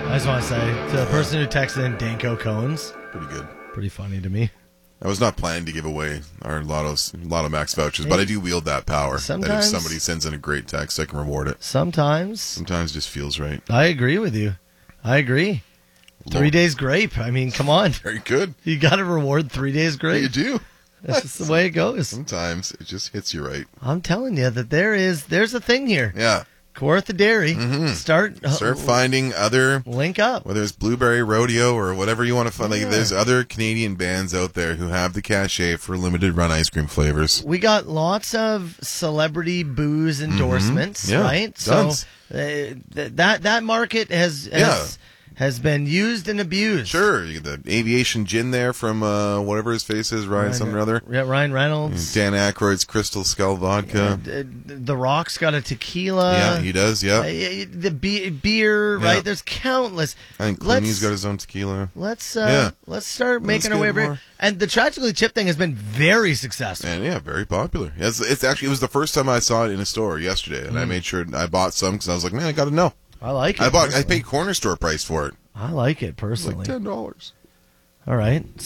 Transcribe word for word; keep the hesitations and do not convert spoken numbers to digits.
I just want to say to the person who texted in Danko Cones, Pretty good. pretty funny to me. I was not planning to give away our Lotto's, Lotto Max vouchers, but I do wield that power. Sometimes- that if somebody sends in a great text, I can reward it. Sometimes Sometimes it just feels right. I agree with you. I agree. Three Lord. days grape. I mean, come on. Very good. You got to reward three days You grape. do. That's just the way it goes. Sometimes it just hits you right. I'm telling you that there is there's a thing here. Yeah. Kawartha Dairy. Mhm. Start uh, Start finding other, link up. whether it's Blueberry Rodeo or whatever you want to find. Like, Yeah. there's other Canadian bands out there who have the cachet for limited run ice cream flavors. We got lots of celebrity booze endorsements, Mm-hmm. Yeah, right? tons. So uh, th- that that market has has, Yeah. has been used and abused. Sure, you get the aviation gin there from uh, whatever his face is, Ryan something or other. Yeah, Ryan Reynolds. Dan Aykroyd's Crystal Skull Vodka. Uh, the Rock's got a tequila. yeah, he does, yeah. Uh, the be- beer, Yeah. right? There's countless. I think let's- Clooney's got his own tequila. Let's uh, Yeah. let's start making Let's our way get over. more. And the Tragically Chip thing has been very successful. And yeah, very popular. It's, it's actually, it was the first time I saw it in a store yesterday, and I Mm. made sure I bought some because I was like, man, I got to know. I like it. I bought, I personally. paid corner store price for it. I like it It was personally. like ten dollars. All right.